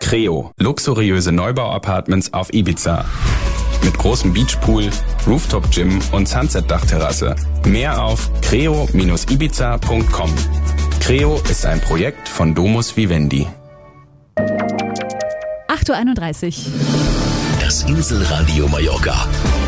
Creo, luxuriöse Neubau-Apartments auf Ibiza. Mit großem Beachpool, Rooftop-Gym und Sunset-Dachterrasse. Mehr auf creo-ibiza.com. Creo ist ein Projekt von Domus Vivendi. 8.31 Uhr. Das Inselradio Mallorca.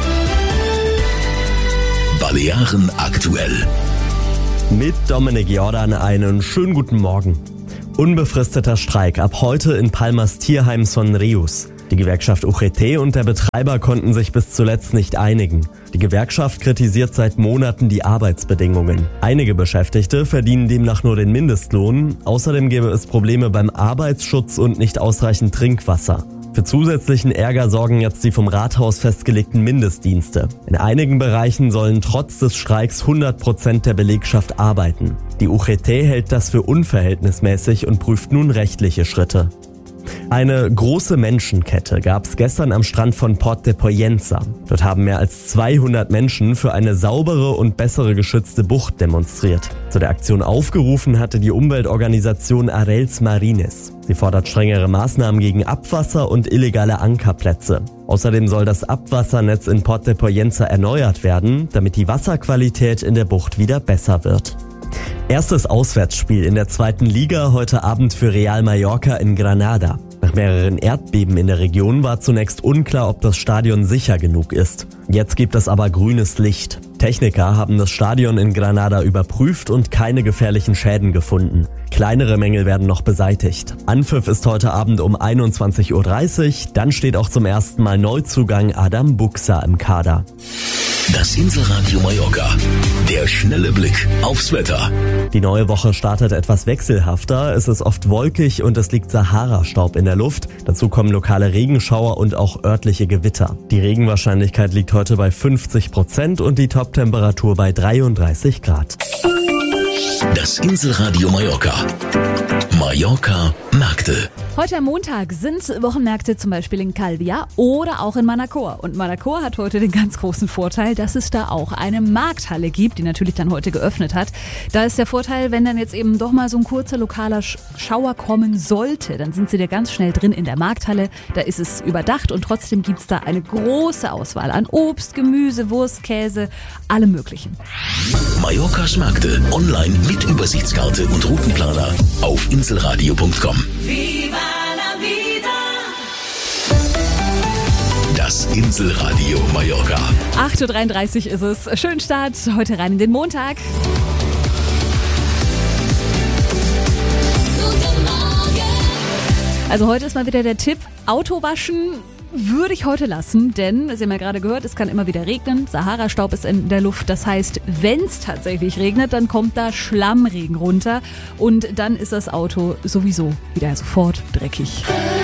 Balearen aktuell. Mit Dominik Jordan einen schönen guten Morgen. Unbefristeter Streik ab heute in Palmas Tierheim Son Rius. Die Gewerkschaft UGT und der Betreiber konnten sich bis zuletzt nicht einigen. Die Gewerkschaft kritisiert seit Monaten die Arbeitsbedingungen. Einige Beschäftigte verdienen demnach nur den Mindestlohn. Außerdem gäbe es Probleme beim Arbeitsschutz und nicht ausreichend Trinkwasser. Für zusätzlichen Ärger sorgen jetzt die vom Rathaus festgelegten Mindestdienste. In einigen Bereichen sollen trotz des Streiks 100% der Belegschaft arbeiten. Die UGT hält das für unverhältnismäßig und prüft nun rechtliche Schritte. Eine große Menschenkette gab es gestern am Strand von Port de Pollença. Dort haben mehr als 200 Menschen für eine saubere und bessere geschützte Bucht demonstriert. Zu der Aktion aufgerufen hatte die Umweltorganisation Arrels Marines. Sie fordert strengere Maßnahmen gegen Abwasser und illegale Ankerplätze. Außerdem soll das Abwassernetz in Port de Pollença erneuert werden, damit die Wasserqualität in der Bucht wieder besser wird. Erstes Auswärtsspiel in der 2. Liga heute Abend für Real Mallorca in Granada. Nach mehreren Erdbeben in der Region war zunächst unklar, ob das Stadion sicher genug ist. Jetzt gibt es aber grünes Licht. Techniker haben das Stadion in Granada überprüft und keine gefährlichen Schäden gefunden. Kleinere Mängel werden noch beseitigt. Anpfiff ist heute Abend um 21.30 Uhr. Dann steht auch zum ersten Mal Neuzugang Adam Buxa im Kader. Das Inselradio Mallorca. Der schnelle Blick aufs Wetter. Die neue Woche startet etwas wechselhafter. Es ist oft wolkig und es liegt Sahara-Staub in der Luft. Dazu kommen lokale Regenschauer und auch örtliche Gewitter. Die Regenwahrscheinlichkeit liegt heute bei 50% und die Toptemperatur bei 33 Grad. Das Inselradio Mallorca. Mallorca Märkte. Heute am Montag sind Wochenmärkte zum Beispiel in Calvià oder auch in Manacor. Und Manacor hat heute den ganz großen Vorteil, dass es da auch eine Markthalle gibt, die natürlich dann heute geöffnet hat. Da ist der Vorteil, wenn dann jetzt eben doch mal so ein kurzer lokaler Schauer kommen sollte, dann sind sie da ganz schnell drin in der Markthalle. Da ist es überdacht und trotzdem gibt's da eine große Auswahl an Obst, Gemüse, Wurst, Käse, allem Möglichen. Mallorcas Märkte online mit Übersichtskarte und Routenplaner auf inselradio.com. Das Inselradio Mallorca. 8.33 Uhr ist es. Schönen Start heute rein in den Montag. Also heute ist mal wieder der Tipp, Auto waschen würde ich heute lassen, denn, Sie haben ja gerade gehört, es kann immer wieder regnen, Sahara-Staub ist in der Luft, das heißt, wenn es tatsächlich regnet, dann kommt da Schlammregen runter und dann ist das Auto sowieso wieder sofort dreckig.